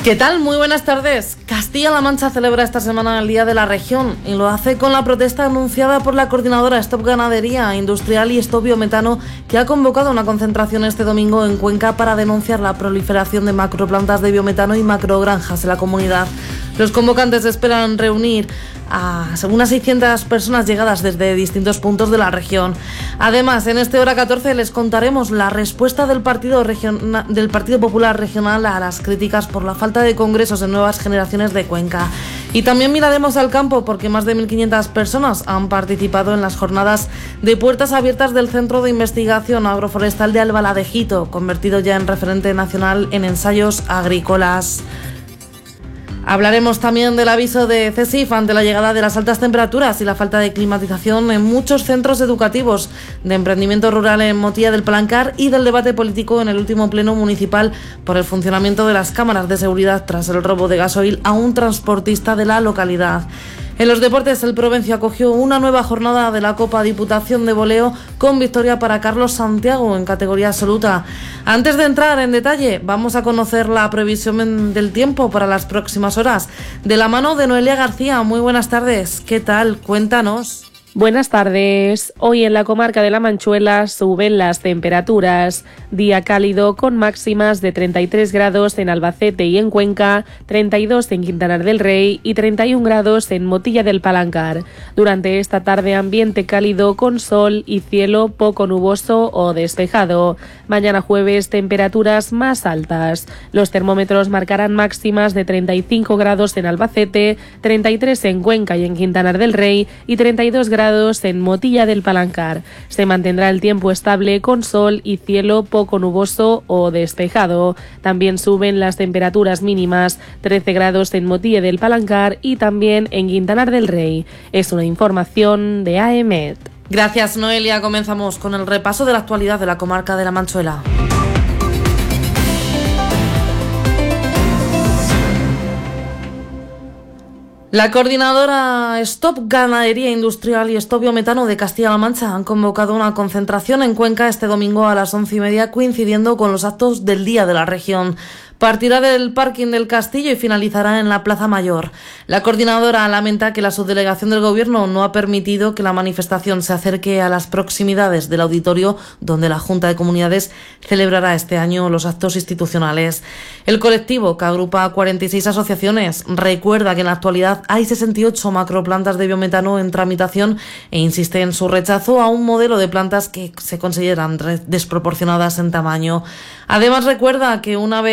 ¿Qué tal? Muy buenas tardes. Castilla-La Mancha celebra esta semana el Día de la Región y lo hace con la protesta anunciada por la coordinadora Stop Ganadería Industrial y Stop Biometano, que ha convocado una concentración este domingo en Cuenca para denunciar la proliferación de macroplantas de biometano y macrogranjas en la comunidad. Los convocantes esperan reunir a unas 600 personas llegadas desde distintos puntos de la región. Además, en este Hora 14 les contaremos la respuesta del Partido Popular Regional a las críticas por la falta de congresos en nuevas generaciones de Cuenca. Y también miraremos al campo porque más de 1.500 personas han participado en las jornadas de puertas abiertas del Centro de Investigación Agroforestal de Albaladejito, convertido ya en referente nacional en ensayos agrícolas. Hablaremos también del aviso de CESIF ante la llegada de las altas temperaturas y la falta de climatización en muchos centros educativos, de emprendimiento rural en Motilla del Palancar y del debate político en el último pleno municipal por el funcionamiento de las cámaras de seguridad tras el robo de gasoil a un transportista de la localidad. En los deportes, el Provencio acogió una nueva jornada de la Copa Diputación de Voleo con victoria para Carlos Santiago en categoría absoluta. Antes de entrar en detalle, vamos a conocer la previsión del tiempo para las próximas horas. De la mano de Noelia García, muy buenas tardes. ¿Qué tal? Cuéntanos. Buenas tardes. Hoy en la comarca de La Manchuela suben las temperaturas. Día cálido con máximas de 33 grados en Albacete y en Cuenca, 32 en Quintanar del Rey y 31 grados en Motilla del Palancar. Durante esta tarde ambiente cálido con sol y cielo poco nuboso o despejado. Mañana jueves temperaturas más altas. Los termómetros marcarán máximas de 35 grados en Albacete, 33 en Cuenca y en Quintanar del Rey y 32 grados en Motilla del Palancar. Se mantendrá el tiempo estable con sol y cielo poco nuboso o despejado. También suben las temperaturas mínimas, 13 grados en Motilla del Palancar y también en Quintanar del Rey. Es una información de AEMET. Gracias, Noelia. Comenzamos con el repaso de la actualidad de la comarca de La Manchuela. La coordinadora Stop Ganadería Industrial y Stop Biometano de Castilla-La Mancha han convocado una concentración en Cuenca este domingo a las 11:30, coincidiendo con los actos del Día de la Región. Partirá del parking del Castillo y finalizará en la Plaza Mayor. La coordinadora lamenta que la subdelegación del Gobierno no ha permitido que la manifestación se acerque a las proximidades del auditorio donde la Junta de Comunidades celebrará este año los actos institucionales. El colectivo, que agrupa a 46 asociaciones, recuerda que en la actualidad hay 68 macroplantas de biometano en tramitación e insiste en su rechazo a un modelo de plantas que se consideran desproporcionadas en tamaño. Además, recuerda que una vez